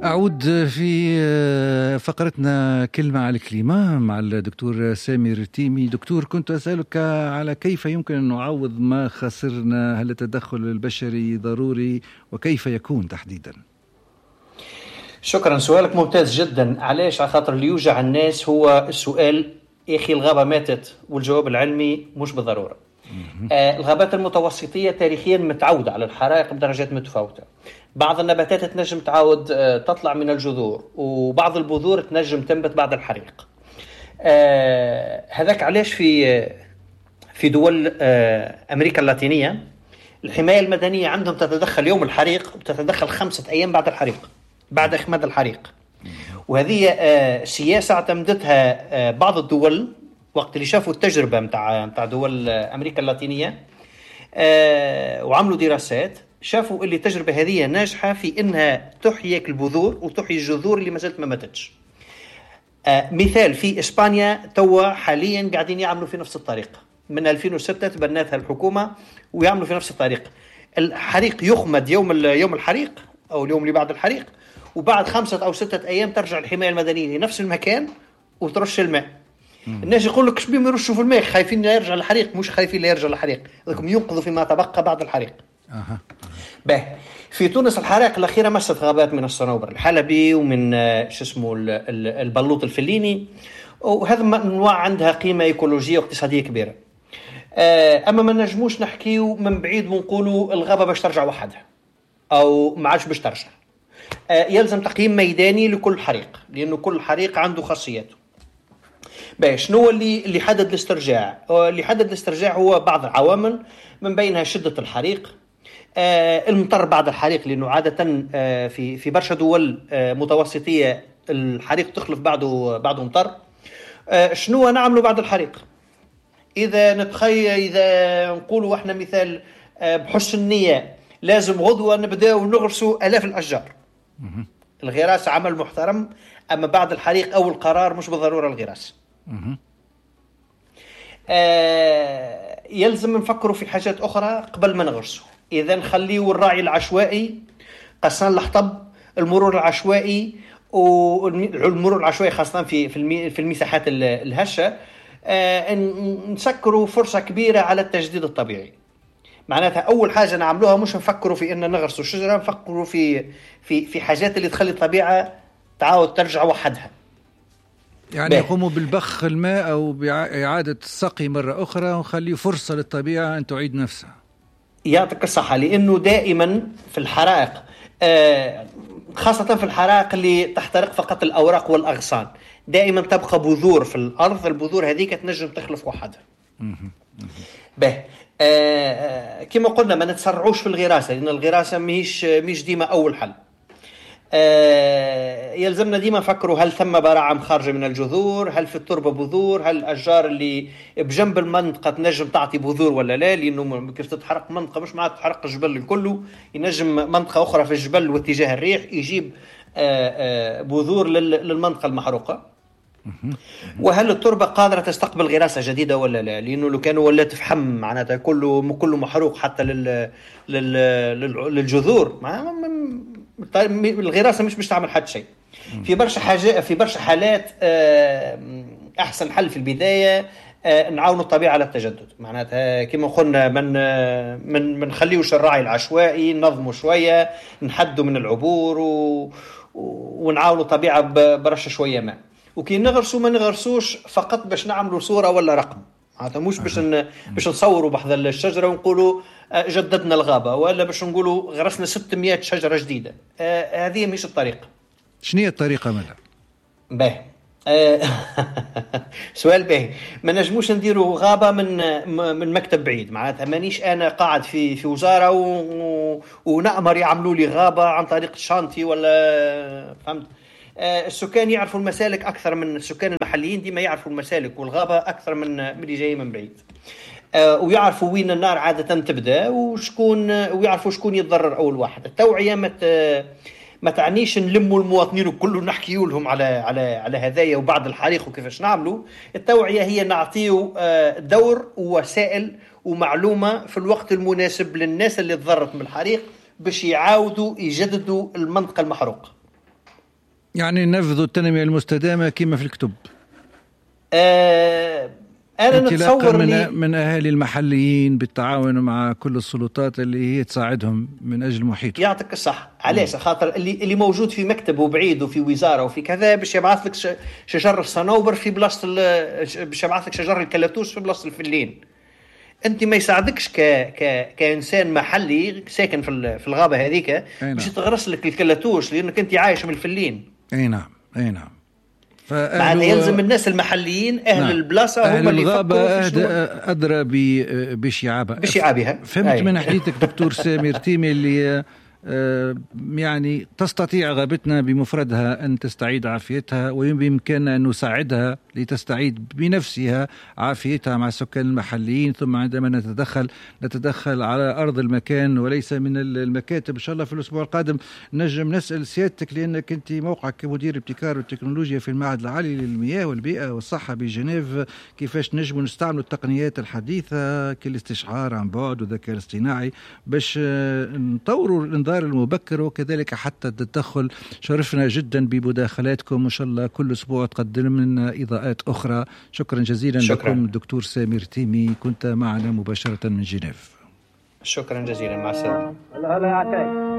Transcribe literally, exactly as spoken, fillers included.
أعود في فقرتنا كلمة على الكلمة مع الدكتور سامي رتيمي. دكتور، كنت أسألك على كيف يمكن أن نعوض ما خسرنا. هل التدخل البشري ضروري وكيف يكون تحديدا؟ شكرا، سؤالك ممتاز جدا. علاش؟ على خاطر اللي يوجع الناس هو السؤال يا أخي الغابة ماتت، والجواب العلمي مش بالضرورة. آه الغابات المتوسطية تاريخيا متعودة على الحرائق بدرجات متفاوتة. بعض النباتات تنجم تعاود آه تطلع من الجذور، وبعض البذور تنجم تنبت بعد الحريق. آه هذاك علاش في في دول آه أمريكا اللاتينية الحماية المدنية عندهم تتدخل يوم الحريق وتتدخل خمسة أيام بعد الحريق، بعد إخماد الحريق. وهذه آه سياسة اعتمدتها آه بعض الدول وقت اللي شافوا التجربة متاع متاع دول أمريكا اللاتينية، آه وعملوا دراسات شافوا اللي التجربة هذه ناجحة في إنها تحيي البذور وتحيي الجذور اللي ما زالت ما ماتتش. آه مثال في إسبانيا توا حاليا قاعدين يعملوا في نفس الطريقة، من ألفين وستة تبنتها الحكومة ويعملوا في نفس الطريقة. الحريق يخمد يوم يوم الحريق أو اليوم اللي بعد الحريق، وبعد خمسة أو ستة أيام ترجع الحماية المدنية لنفس المكان وترش الماء. الناس يقول لك شبيه ما يرشوا في الماء، خايفين لا يرجع الحريق. مش خايفين لا يرجع الحريق، لكم ينقذوا فيما تبقى بعد الحريق. أه. به في تونس الحرائق الأخيرة مست غابات من الصنوبر الحلبي ومن شو اسمه البلوط الفليني، وهذا أنواع عندها قيمة إيكولوجية واقتصادية كبيرة. أما ما نجموش نحكيه من بعيد ونقولوا الغابة باش ترجع وحدها أو ما عادش باش ترجع. يلزم تقييم ميداني لكل حريق، لأنه كل حريق عنده خاصياته. باش شنو اللي اللي حدد الاسترجاع؟ اللي حدد الاسترجاع هو بعض العوامل، من بينها شدة الحريق، آه المطر بعد الحريق، لأنه عادة آه في في برشا دول آه متوسطية الحريق تخلف بعده بعده مطر. آه شنو نعمله بعد الحريق؟ إذا نتخيل إذا نقولوا إحنا مثال آه بحسن النية لازم غدوة نبدأ ونغرسوا آلاف الأشجار. الغراس عمل محترم، أما بعد الحريق أول قرار مش بالضرورة الغراس. آه يلزم نفكروا في حاجات أخرى قبل ما نغرسوا. إذا نخليه الراعي العشوائي، قصان الحطب، المرور العشوائي، والمرور العشوائي خاصة في في المساحات الهشة. آه نسكروا فرصة كبيرة على التجديد الطبيعي. معناتها أول حاجة نعملوها مش نفكروا في إن نغرسوا الشجرة، نفكروا في في في حاجات اللي تخلي الطبيعة تعاود ترجع وحدها. يعني يقوموا بالبخ الماء أو بإعادة السقي مرة أخرى ونخليه فرصة للطبيعة أن تعيد نفسها. يعطيك الصحة. لأنه دائما في الحرائق خاصة في الحرائق اللي تحترق فقط الأوراق والأغصان دائما تبقى بذور في الأرض. البذور هذيك تنجم تخلف وحدها. به آه كما قلنا ما نتسرعوش في الغراسة، لأن الغراسة مش مش ديما أول حل. آه يلزمنا ديما نفكروا هل ثم براعم خارجة من الجذور، هل في التربة بذور، هل الأشجار اللي بجنب المنطقة تنجم تعطي بذور ولا لا، لأنه كيف تتحرق منطقة مش معناتها تحرق الجبل الكله، ينجم منطقة أخرى في الجبل واتجاه الريح يجيب آه آه بذور للمنطقة المحروقة. وهل التربة قادرة تستقبل غراسة جديدة ولا لا، لأنه لو كانوا ولا تفحم معناتها كله كله محروق حتى لل لل للجذور، الغراسة مش مش تعمل حد شيء. في برشا حاجة في برشا حالات أحسن حل في البداية نعاونوا الطبيعة على التجدد. معناتها كما قلنا من من من نخليوش الراعي العشوائي، ننظموا شوية، نحدوا من العبور و ونعاونوا الطبيعة برشا شوية ما. وكي نغرسوا ما نغرسوش فقط باش نعملوا صورة ولا رقم، هذا مش باش باش نصوروا بحذا الشجرة ونقولوا جددنا الغابة، ولا باش نقولوا غرسنا ستمائة شجرة جديدة. آه هذه مش الطريقة. شنو هي الطريقة ماذا؟ باهي آه سؤال باهي. ما نجموش نديروا غابة من من مكتب بعيد. معناتها مانيش أنا قاعد في في وزارة و... ونأمر يعملوا لي غابة عن طريق شانتي ولا فهمت. السكان يعرفوا المسالك أكثر من السكان المحليين، ديما يعرفوا المسالك والغابة أكثر من من اللي جاي من بعيد. ويعرفوا وين النار عادة تبدأ وشكون، ويعرفوا شكون يتضرر أول واحد. التوعية مت ما تعنيش نلموا المواطنين وكله نحكيوا لهم على على على هذايا وبعد الحريق وكيفاش نعملوا. التوعية هي نعطيه دور ووسائل ومعلومة في الوقت المناسب للناس اللي تضررت من الحريق باش يعاودوا يجددوا المنطقة المحروقة. يعني نفذوا التنمية المستدامة كما في الكتب. آه أنا نتصور من, لي من أهالي المحليين بالتعاون مع كل السلطات اللي هي تساعدهم من أجل محيطهم. يعطيك الصح. علاش؟ خاطر اللي اللي موجود في مكتب وبعيد وفي وزارة وفي كذا باش يبعث لك شجر الصنوبر في بلاصة، باش يبعث لك شجر الكلاتوس في بلاصة الفلين. أنت ما يساعدكش ك ك كإنسان محلي ساكن في في الغابة هذيك باش تغرس لك الكلاتوس لأنك أنت عايش من الفلين. أي نعم أي نعم. معنى يلزم الناس المحليين أهل نعم. البلاصة هم اللي الغابة أدرى بشعابها بشعابها. فهمت أي. من حديثك دكتور سامر تيمي اللي يعني تستطيع غابتنا بمفردها أن تستعيد عافيتها، وبإمكاننا أن نساعدها لتستعيد بنفسها عافيتها مع السكان المحليين. ثم عندما نتدخل نتدخل على أرض المكان وليس من المكاتب. إن شاء الله في الأسبوع القادم نجم نسأل سيادتك، لأنك أنت موقعك كمدير ابتكار والتكنولوجيا في المعهد العالي للمياه والبيئة والصحة بجنيف، كيفاش نجم نستعملوا التقنيات الحديثة كالاستشعار عن بعد والذكاء الاصطناعي باش نطوروا الانذار المبكر وكذلك حتى التدخل. شرفنا جدا بمداخلاتكم، وإن شاء الله كل أسبوع تقدم لنا إضاءات أخرى. شكرا جزيلا شكرا. لكم دكتور سامر تيمي، كنت معنا مباشرة من جنيف. شكرا جزيلا، مع السلامة.